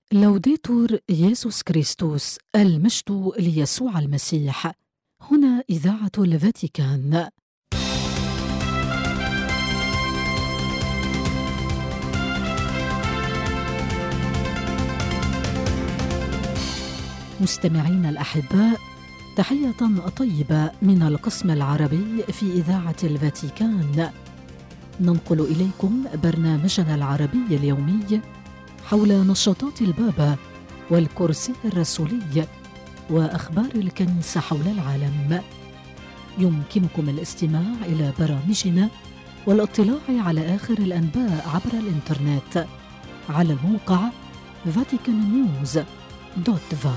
لوديتور يسوع كريستوس، المجد ليسوع المسيح. هنا إذاعة الفاتيكان. مستمعين الأحباء، تحية طيبة من القسم العربي في إذاعة الفاتيكان. ننقل إليكم برنامجنا العربي اليومي حول نشاطات البابا والكرسي الرسولي وأخبار الكنيسة حول العالم. يمكنكم الاستماع إلى برامجنا والاطلاع على آخر الأنباء عبر الإنترنت على الموقع vaticannews.va.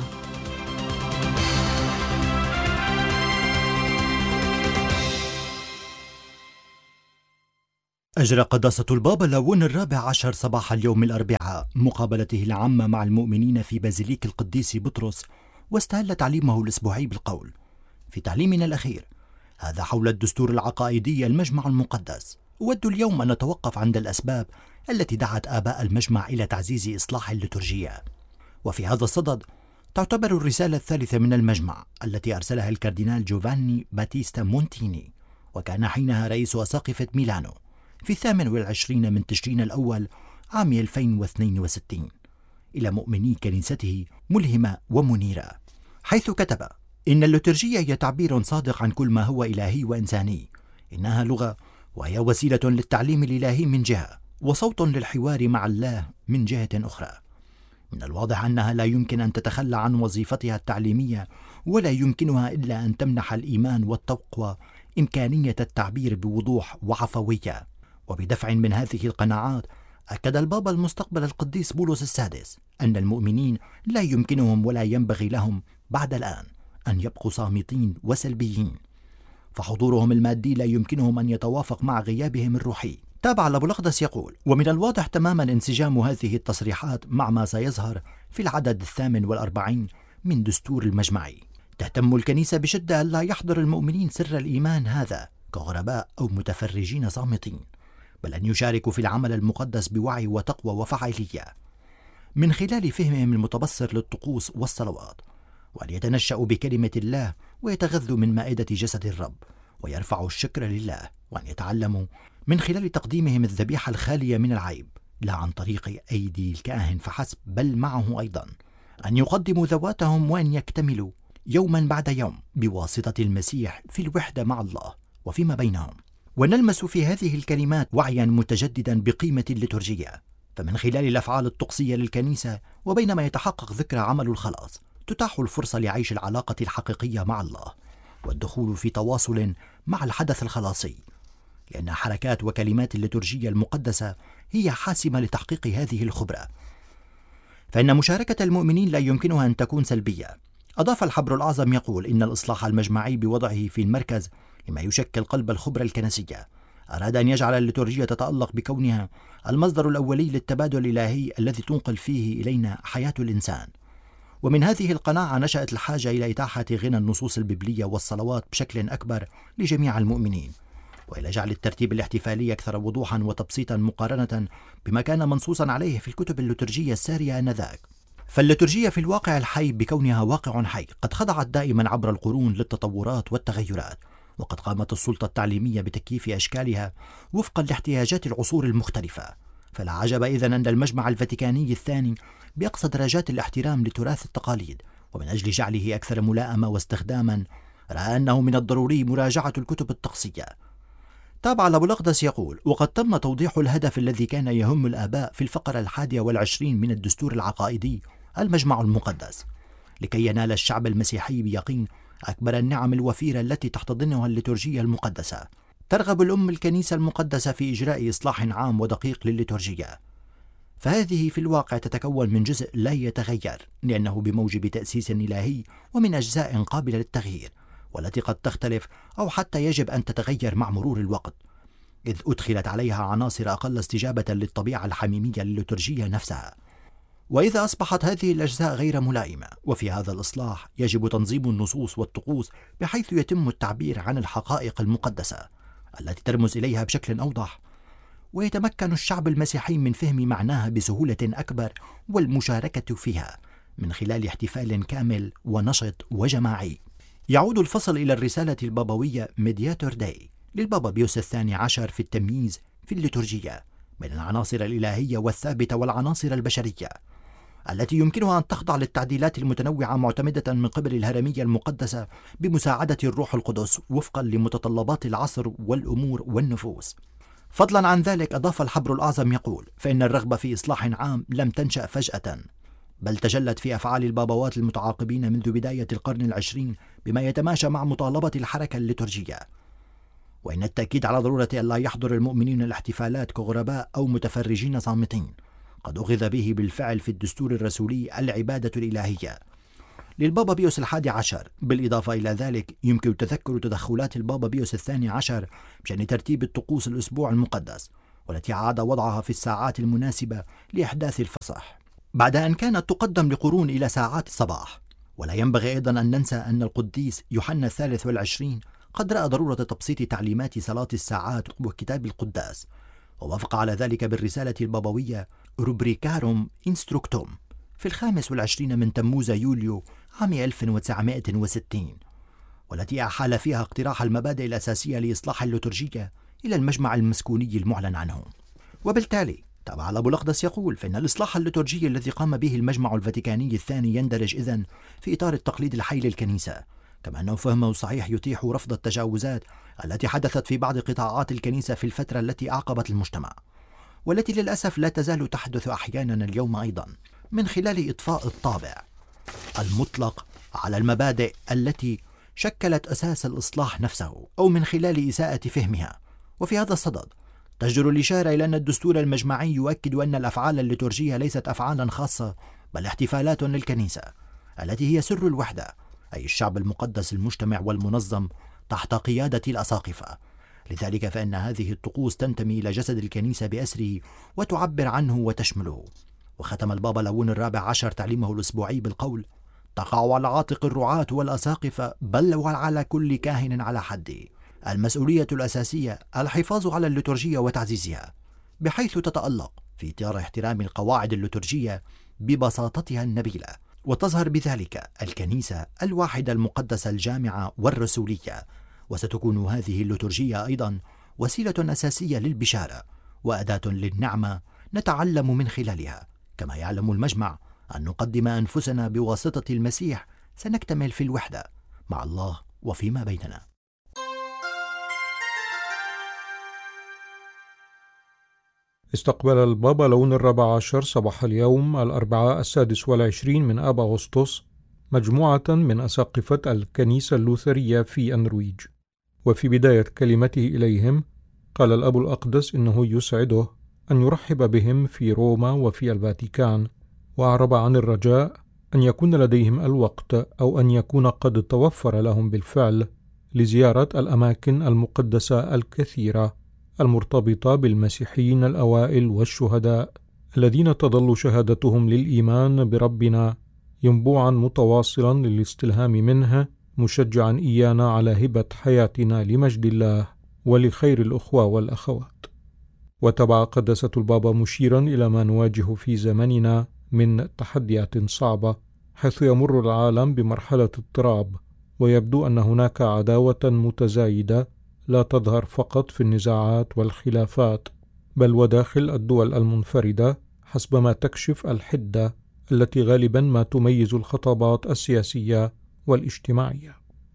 أجرى قداسة البابا لاون ال14 صباح اليوم الأربعاء مقابلته العامة مع المؤمنين في بازيليك القديس بطرس، واستهل تعليمه الأسبوعي بالقول: في تعليمنا الأخير هذا حول الدستور العقائدي المجمع المقدس، أود اليوم أن نتوقف عند الأسباب التي دعت آباء المجمع إلى تعزيز إصلاح الليتورجية. وفي هذا الصدد تعتبر الرسالة الثالثة من المجمع التي أرسلها الكاردينال جوفاني باتيستا مونتيني، وكان حينها رئيس أساقفة ميلانو، في 28 من تشرين الأول عام 2062 إلى مؤمني كنيسته ملهمة ومنيرة، حيث كتب: إن الليتورجية هي تعبير صادق عن كل ما هو إلهي وإنساني. إنها لغة، وهي وسيلة للتعليم الإلهي من جهة، وصوت للحوار مع الله من جهة أخرى. من الواضح أنها لا يمكن أن تتخلى عن وظيفتها التعليمية، ولا يمكنها إلا أن تمنح الإيمان والتقوى إمكانية التعبير بوضوح وعفوية. وبدفع من هذه القناعات أكد البابا المستقبل القديس بولس السادس أن المؤمنين لا يمكنهم ولا ينبغي لهم بعد الآن أن يبقوا صامتين وسلبيين، فحضورهم المادي لا يمكنهم أن يتوافق مع غيابهم الروحي. تابع أبو الأقدس يقول: ومن الواضح تماما انسجام هذه التصريحات مع ما سيظهر في العدد 48 من دستور المجمعي. تهتم الكنيسة بشدة ألا يحضر المؤمنين سر الإيمان هذا كغرباء أو متفرجين صامتين، بل أن يشاركوا في العمل المقدس بوعي وتقوى وفعالية من خلال فهمهم المتبصر للطقوس والصلوات، وأن يتنشأوا بكلمة الله ويتغذوا من مائدة جسد الرب ويرفعوا الشكر لله، وأن يتعلموا من خلال تقديمهم الذبيحة الخالية من العيب، لا عن طريق أيدي الكاهن فحسب، بل معه أيضا أن يقدموا ذواتهم وأن يكتملوا يوما بعد يوم بواسطة المسيح في الوحدة مع الله وفيما بينهم. ونلمس في هذه الكلمات وعيا متجددا بقيمة الليتورجية، فمن خلال الأفعال الطقسية للكنيسة وبينما يتحقق ذكرى عمل الخلاص تتاح الفرصة لعيش العلاقة الحقيقية مع الله والدخول في تواصل مع الحدث الخلاصي، لأن حركات وكلمات الليتورجية المقدسة هي حاسمة لتحقيق هذه الخبرة، فإن مشاركة المؤمنين لا يمكنها أن تكون سلبية. أضاف الحبر الأعظم يقول: إن الإصلاح المجمعي بوضعه في المركز لما يشكل قلب الخبرة الكنسية أراد أن يجعل الليتورجية تتألق بكونها المصدر الأولي للتبادل الإلهي الذي تنقل فيه إلينا حياة الإنسان. ومن هذه القناعة نشأت الحاجة إلى إتاحة غنى النصوص الببلية والصلوات بشكل أكبر لجميع المؤمنين، وإلى جعل الترتيب الاحتفالي أكثر وضوحا وتبسيطا مقارنة بما كان منصوصا عليه في الكتب الليتورجية السارية آنذاك. فالليتورجية في الواقع الحي بكونها واقع حي قد خضعت دائما عبر القرون للتطورات والتغيرات، وقد قامت السلطة التعليمية بتكييف أشكالها وفقا لاحتياجات العصور المختلفة. فلا عجب إذن أن المجمع الفاتيكاني الثاني بأقصى درجات الاحترام لتراث التقاليد، ومن أجل جعله أكثر ملائمة واستخداما، رأى أنه من الضروري مراجعة الكتب الطقسية. تابع أبو الأقدس يقول: وقد تم توضيح الهدف الذي كان يهم الآباء في الفقرة 21 من الدستور العقائدي المجمع المقدس، لكي ينال الشعب المسيحي بيقين أكبر النعم الوفيرة التي تحتضنها الليتورجية المقدسة. ترغب الأم الكنيسة المقدسة في إجراء إصلاح عام ودقيق للليتورجية، فهذه في الواقع تتكون من جزء لا يتغير، لأنه بموجب تأسيس إلهي ومن أجزاء قابلة للتغيير، والتي قد تختلف أو حتى يجب أن تتغير مع مرور الوقت، إذ أدخلت عليها عناصر أقل استجابة للطبيعة الحميمية للليتورجية نفسها. وإذا أصبحت هذه الأجزاء غير ملائمة، وفي هذا الإصلاح يجب تنظيم النصوص والطقوس بحيث يتم التعبير عن الحقائق المقدسة التي ترمز إليها بشكل أوضح، ويتمكن الشعب المسيحي من فهم معناها بسهولة أكبر والمشاركة فيها من خلال احتفال كامل ونشط وجماعي. يعود الفصل إلى الرسالة البابوية ميدياتور داي للبابا بيوس الثاني عشر في التمييز في الليتورجية بين العناصر الإلهية والثابتة والعناصر البشرية التي يمكنها أن تخضع للتعديلات المتنوعة معتمدة من قبل الهرمية المقدسة بمساعدة الروح القدس وفقا لمتطلبات العصر والأمور والنفوس. فضلا عن ذلك أضاف الحبر الأعظم يقول: فإن الرغبة في إصلاح عام لم تنشأ فجأة، بل تجلت في أفعال البابوات المتعاقبين منذ بداية القرن العشرين بما يتماشى مع مطالبة الحركة الليتورجية. وإن التأكيد على ضرورة أن لا يحضر المؤمنين الاحتفالات كغرباء أو متفرجين صامتين قد أخذ به بالفعل في الدستور الرسولي العبادة الإلهية للبابا بيوس الحادي عشر. بالإضافة إلى ذلك يمكن تذكر تدخلات البابا بيوس الثاني عشر بشأن ترتيب الطقوس الأسبوع المقدس، والتي عاد وضعها في الساعات المناسبة لإحداث الفصح بعد أن كانت تقدم لقرون إلى ساعات الصباح. ولا ينبغي أيضا أن ننسى أن القديس يوحنا الثالث والعشرين قد رأى ضرورة تبسيط تعليمات صلاة الساعات وكتاب القداس، ووافق على ذلك بالرسالة البابوية روبريكاروم إنستروكتوم في 25 من تموز يوليو عام 1960، والتي أحال فيها اقتراح المبادئ الأساسية لإصلاح الليتورجية إلى المجمع المسكوني المعلن عنه. وبالتالي تابع الأب الأقدس يقول فإن الإصلاح الليتورجي الذي قام به المجمع الفاتيكاني الثاني يندرج إذن في إطار التقليد الحي للكنيسة، كما أنه فهمه صحيح يتيح رفض التجاوزات التي حدثت في بعض قطاعات الكنيسة في الفترة التي أعقبت المجتمع، والتي للأسف لا تزال تحدث أحيانا اليوم أيضا، من خلال إضفاء الطابع المطلق على المبادئ التي شكلت أساس الإصلاح نفسه، أو من خلال إساءة فهمها. وفي هذا الصدد تجدر الإشارة إلى أن الدستور المجمعي يؤكد أن الأفعال الليتورجية ليست أفعالا خاصة بل احتفالات للكنيسة التي هي سر الوحدة، أي الشعب المقدس المجتمع والمنظم تحت قيادة الأساقفة. لذلك فإن هذه الطقوس تنتمي إلى جسد الكنيسة بأسره وتعبر عنه وتشمله. وختم البابا ليون الرابع عشر تعليمه الأسبوعي بالقول: تقع على عاتق الرعاة والأساقفة بل وعلى كل كاهن على حده المسؤولية الأساسية الحفاظ على الليتورجية وتعزيزها، بحيث تتألق في إطار احترام القواعد الليتورجية ببساطتها النبيلة، وتظهر بذلك الكنيسة الواحدة المقدسة الجامعة والرسولية. وستكون هذه الليتورجية أيضا وسيلة أساسية للبشارة وأداة للنعمة نتعلم من خلالها. كما يعلم المجمع أن نقدم أنفسنا بواسطة المسيح سنكتمل في الوحدة مع الله وفيما بيننا. استقبل البابا ليون الرابع عشر صباح اليوم الأربعاء 26 من آب أغسطس مجموعة من أساقفة الكنيسة اللوثرية في النرويج. وفي بداية كلمته إليهم قال الأب الأقدس إنه يسعده أن يرحب بهم في روما وفي الفاتيكان، وأعرب عن الرجاء أن يكون لديهم الوقت أو أن يكون قد توفر لهم بالفعل لزيارة الأماكن المقدسة الكثيرة المرتبطة بالمسيحيين الأوائل والشهداء الذين تظل شهادتهم للإيمان بربنا ينبوعا متواصلا للاستلهام منه، مشجعا إيانا على هبة حياتنا لمجد الله ولخير الأخوة والأخوات. وتبع قداسة البابا مشيرا إلى ما نواجه في زمننا من تحديات صعبة، حيث يمر العالم بمرحلة اضطراب، ويبدو أن هناك عداوة متزايدة لا تظهر فقط في النزاعات والخلافات بل وداخل الدول المنفردة، حسب ما تكشف الحدة التي غالبا ما تميز الخطابات السياسية والاجتماعية.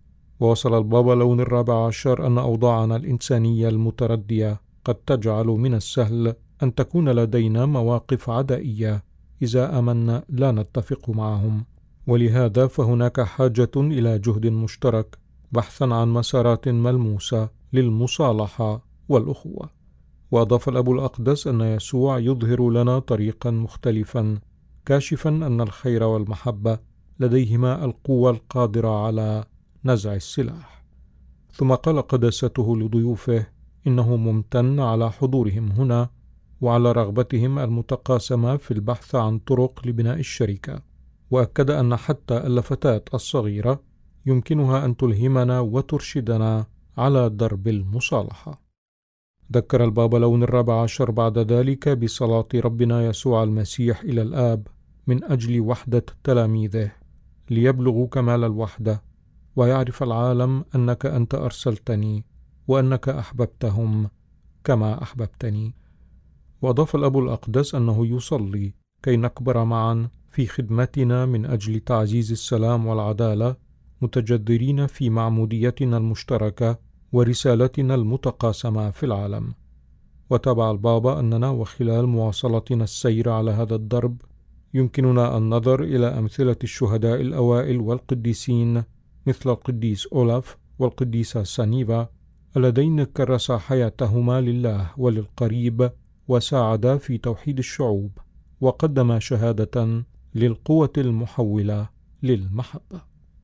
ووصل البابا ليون الرابع عشر أن أوضاعنا الإنسانية المتردية قد تجعل من السهل أن تكون لدينا مواقف عدائية إذا آمنا لا نتفق معهم، ولهذا فهناك حاجة إلى جهد مشترك بحثا عن مسارات ملموسة للمصالحة والأخوة. وأضاف الأب الأقدس أن يسوع يظهر لنا طريقا مختلفا، كاشفا أن الخير والمحبة لديهما القوة القادرة على نزع السلاح. ثم قال قداسته لضيوفه إنه ممتن على حضورهم هنا وعلى رغبتهم المتقاسمة في البحث عن طرق لبناء الشركة، وأكد أن حتى اللفتات الصغيرة يمكنها أن تلهمنا وترشدنا على درب المصالحة. ذكر البابا لون ال14 بعد ذلك بصلاة ربنا يسوع المسيح إلى الآب من أجل وحدة تلاميذه ليبلغوا كمال الوحدة، ويعرف العالم أنك أنت أرسلتني وأنك أحببتهم كما أحببتني. وأضاف الأب الأقدس أنه يصلي كي نكبر معا في خدمتنا من أجل تعزيز السلام والعدالة، متجذرين في معموديتنا المشتركة ورسالتنا المتقاسمة في العالم. وتابع البابا أننا وخلال مواصلتنا السير على هذا الدرب يمكننا النظر إلى أمثلة الشهداء الأوائل والقديسين مثل القديس أولاف والقديسة سانيفا اللذين كرسا حياتهما لله وللقريب وساعدا في توحيد الشعوب وقدما شهادة للقوة المحولة للمحبة.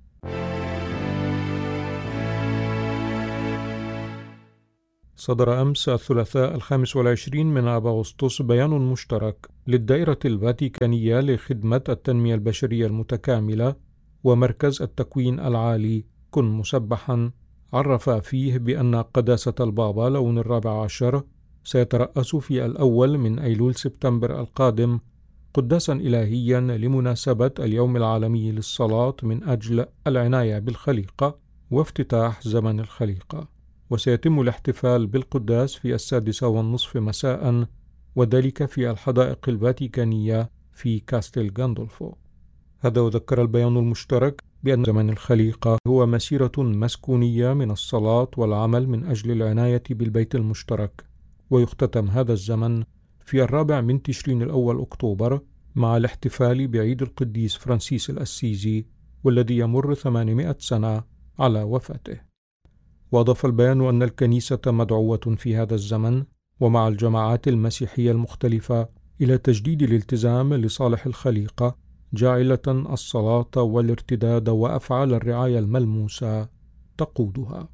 صدر أمس الثلاثاء 25 من آب أغسطس بيان مشترك للدائرة الفاتيكانية لخدمة التنمية البشرية المتكاملة ومركز التكوين العالي كن مسبحا، عرف فيه بأن قداسة البابا لون ال14 سيترأس في الأول من أيلول سبتمبر القادم قداسا إلهيا لمناسبة اليوم العالمي للصلاة من أجل العناية بالخليقة وافتتاح زمن الخليقة، وسيتم الاحتفال بالقداس في 6:30 مساء، وذلك في الحدائق الفاتيكانية في كاستيل غاندولفو. هذا وذكر البيان المشترك بأن زمن الخليقة هو مسيرة مسكونية من الصلاة والعمل من أجل العناية بالبيت المشترك، ويختتم هذا الزمن في 4 من تشرين الأول أكتوبر مع الاحتفال بعيد القديس فرانسيس الأسيزي والذي يمر 800 سنة على وفاته. وأضاف البيان أن الكنيسة مدعوة في هذا الزمن ومع الجماعات المسيحية المختلفة إلى تجديد الالتزام لصالح الخليقة، جاعلة الصلاة والارتداد وأفعال الرعاية الملموسة تقودها.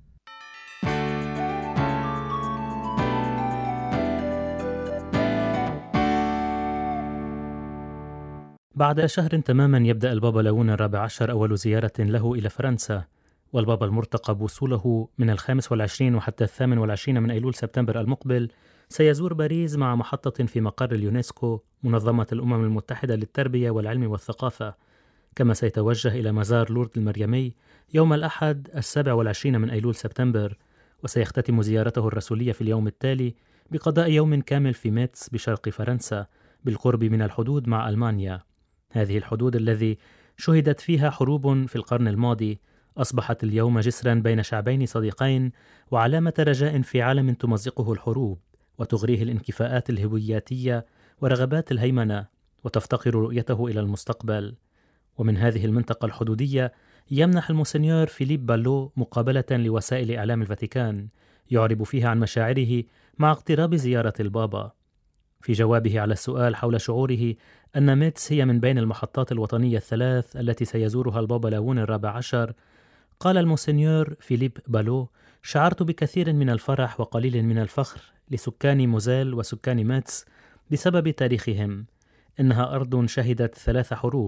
بعد شهر تماما يبدأ البابا لون ال14 أول زيارة له إلى فرنسا، والبابا المرتقب وصوله من 25 وحتى 28 من أيلول سبتمبر المقبل سيزور باريس مع محطة في مقر اليونسكو منظمة الأمم المتحدة للتربية والعلم والثقافة، كما سيتوجه إلى مزار لورد المريمي يوم الأحد 27 من أيلول سبتمبر، وسيختتم زيارته الرسولية في اليوم التالي بقضاء يوم كامل في ميتس بشرق فرنسا بالقرب من الحدود مع ألمانيا. هذه الحدود الذي شهدت فيها حروب في القرن الماضي أصبحت اليوم جسرا بين شعبين صديقين وعلامة رجاء في عالم تمزقه الحروب وتغريه الانكفاءات الهوياتية ورغبات الهيمنة وتفتقر رؤيته إلى المستقبل. ومن هذه المنطقة الحدودية يمنح المونسنيور فيليب بالو مقابلة لوسائل إعلام الفاتيكان يعرب فيها عن مشاعره مع اقتراب زيارة البابا. في جوابه على السؤال حول شعوره أن ميتس هي من بين المحطات الوطنية الثلاث التي سيزورها البابا لون ال14، قال المونسنيور فيليب بالو: شعرت بكثير من الفرح وقليل من الفخر لسكان موزيل وسكان ميتس بسبب تاريخهم. إنها أرض شهدت 3 حروب،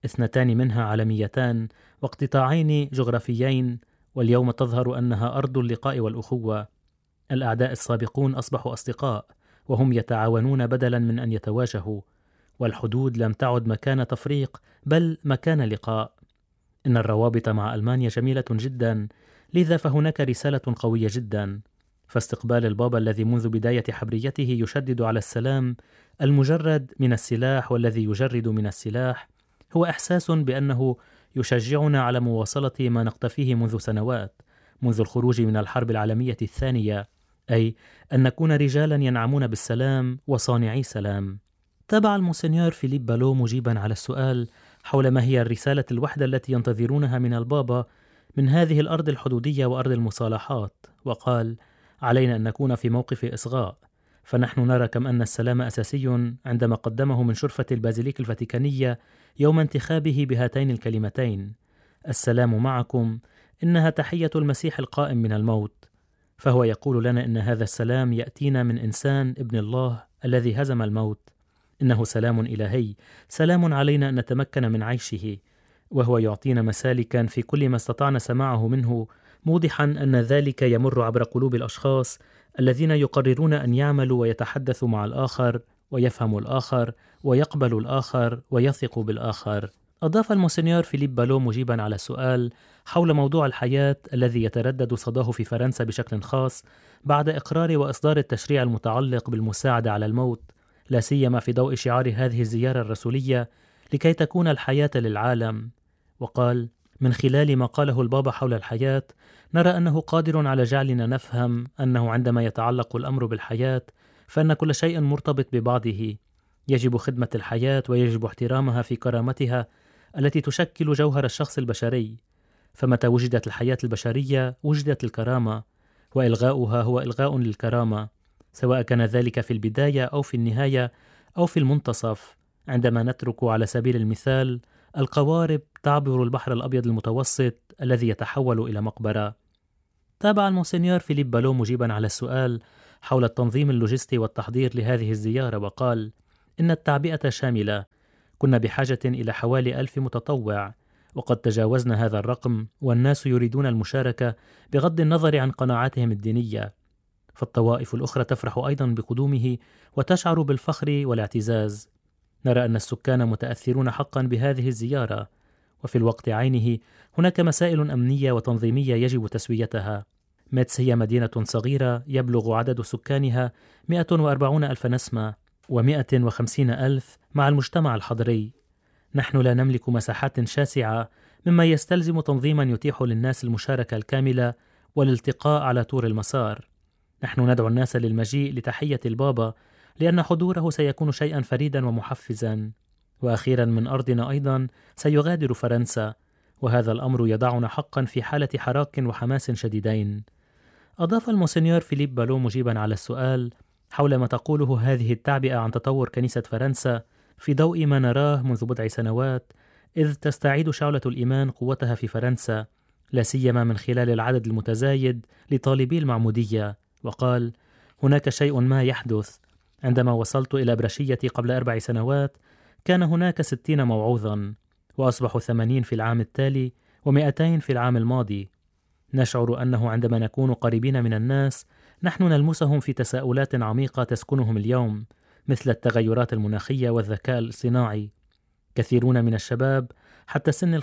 2 منها عالميتان واقتطاعين جغرافيين، واليوم تظهر أنها أرض اللقاء والأخوة. الأعداء السابقون أصبحوا أصدقاء وهم يتعاونون بدلا من أن يتواجهوا، والحدود لم تعد مكان تفريق بل مكان لقاء. إن الروابط مع ألمانيا جميلة جدا، لذا فهناك رسالة قوية جدا. فاستقبال البابا الذي منذ بداية حبريته يشدد على السلام المجرد من السلاح والذي يجرد من السلاح هو إحساس بأنه يشجعنا على مواصلة ما نقتفيه منذ سنوات، منذ الخروج من الحرب العالمية الثانية، أي أن نكون رجالا ينعمون بالسلام وصانعي سلام. تابع المونسنيور فيليب بالو مجيبا على السؤال حول ما هي الرسالة الوحدة التي ينتظرونها من البابا من هذه الأرض الحدودية وأرض المصالحات، وقال: علينا أن نكون في موقف إصغاء، فنحن نرى كم أن السلام أساسي عندما قدمه من شرفة البازيليك الفاتيكانية يوم انتخابه بهاتين الكلمتين: السلام معكم، إنها تحية المسيح القائم من الموت. فهو يقول لنا إن هذا السلام يأتينا من إنسان ابن الله الذي هزم الموت. إنه سلام إلهي، سلام علينا أن نتمكن من عيشه، وهو يعطينا مسالكا في كل ما استطعنا سماعه منه، موضحا أن ذلك يمر عبر قلوب الأشخاص الذين يقررون أن يعملوا ويتحدثوا مع الآخر ويفهموا الآخر ويقبلوا الآخر ويثقوا بالآخر. أضاف المونسنيور فيليب بالو مجيبا على السؤال حول موضوع الحياة الذي يتردد صداه في فرنسا بشكل خاص بعد إقرار وإصدار التشريع المتعلق بالمساعدة على الموت، لا سيما في ضوء شعار هذه الزيارة الرسولية لكي تكون الحياة للعالم. وقال: من خلال ما قاله البابا حول الحياة نرى أنه قادر على جعلنا نفهم أنه عندما يتعلق الأمر بالحياة فإن كل شيء مرتبط ببعضه، يجب خدمة الحياة ويجب احترامها في كرامتها التي تشكل جوهر الشخص البشري، فمتى وجدت الحياة البشرية وجدت الكرامة، وإلغاؤها هو إلغاء للكرامة، سواء كان ذلك في البداية أو في النهاية أو في المنتصف، عندما نترك على سبيل المثال القوارب تعبر البحر الأبيض المتوسط الذي يتحول إلى مقبرة. تابع المونسنيور فيليب بالو مجيبا على السؤال حول التنظيم اللوجستي والتحضير لهذه الزيارة وقال: إن التعبئة شاملة، كنا بحاجة إلى حوالي 1000 متطوع، وقد تجاوزنا هذا الرقم، والناس يريدون المشاركة بغض النظر عن قناعاتهم الدينية، فالطوائف الأخرى تفرح أيضا بقدومه وتشعر بالفخر والاعتزاز. نرى أن السكان متأثرون حقا بهذه الزيارة، وفي الوقت عينه هناك مسائل أمنية وتنظيمية يجب تسويتها. ميتس هي مدينة صغيرة يبلغ عدد سكانها 140 ألف نسمة و150 ألف مع المجتمع الحضري. نحن لا نملك مساحات شاسعة، مما يستلزم تنظيما يتيح للناس المشاركة الكاملة والالتقاء على طول المسار. نحن ندعو الناس للمجيء لتحية البابا لأن حضوره سيكون شيئا فريدا ومحفزا. وأخيرا من أرضنا أيضا سيغادر فرنسا، وهذا الأمر يضعنا حقا في حالة حراك وحماس شديدين. أضاف المونسنيور فيليب بالو مجيبا على السؤال حول ما تقوله هذه التعبئة عن تطور كنيسة فرنسا في ضوء ما نراه منذ بضع سنوات، إذ تستعيد شعلة الإيمان قوتها في فرنسا، لا سيما من خلال العدد المتزايد لطالبي المعمودية. وقال: هناك شيء ما يحدث. عندما وصلت إلى برشيتي قبل 4 سنوات كان هناك 60 موعوظا، وأصبحوا 80 في العام التالي و200 في العام الماضي. نشعر أنه عندما نكون قريبين من الناس نحن نلمسهم في تساؤلات عميقة تسكنهم اليوم، مثل التغيرات المناخية والذكاء الاصطناعي. كثيرون من الشباب حتى سن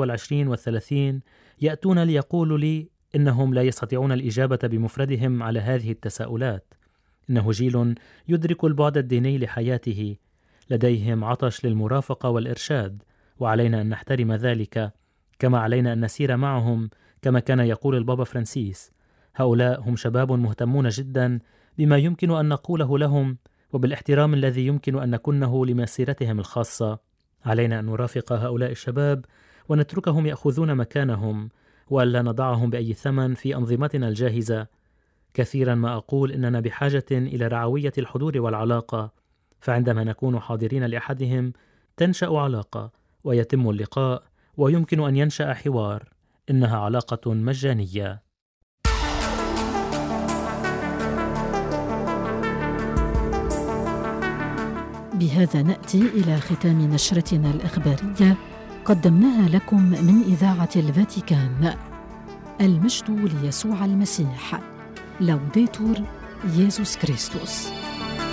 25 و30 يأتون ليقولوا لي إنهم لا يستطيعون الإجابة بمفردهم على هذه التساؤلات. إنه جيل يدرك البعد الديني لحياته، لديهم عطش للمرافقة والإرشاد، وعلينا أن نحترم ذلك، كما علينا أن نسير معهم كما كان يقول البابا فرانسيس. هؤلاء هم شباب مهتمون جدا بما يمكن أن نقوله لهم وبالاحترام الذي يمكن أن نكنه لمسيرتهم الخاصة. علينا أن نرافق هؤلاء الشباب ونتركهم يأخذون مكانهم، وألا نضعهم بأي ثمن في أنظمتنا الجاهزة. كثيرا ما أقول إننا بحاجة إلى رعوية الحضور والعلاقة، فعندما نكون حاضرين لأحدهم تنشأ علاقة ويتم اللقاء ويمكن أن ينشأ حوار. إنها علاقة مجانية. بهذا نأتي إلى ختام نشرتنا الإخبارية قدمناها لكم من إذاعة الفاتيكان. المجد ليسوع المسيح. لوديتور يسوع كريستوس.